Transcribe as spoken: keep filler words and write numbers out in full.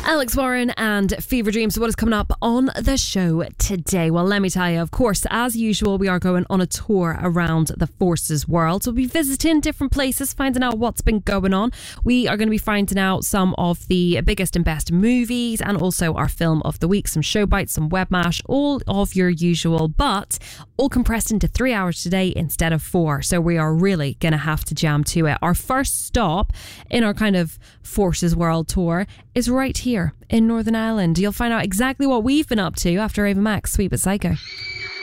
Alex Warren and Fever Dreams. What is coming up on the show today? Well, let me tell you, of course, as usual, we are going on a tour around the Forces world. So we'll be visiting different places, finding out what's been going on. We are going to be finding out some of the biggest and best movies and also our film of the week, some show bites, some web mash, all of your usual, but all compressed into three hours today instead of four. So we are really going to have to jam to it. Our first stop in our kind of Forces world tour is right here in Northern Ireland. You'll find out exactly what we've been up to after Ava Max, Sweet But Psycho.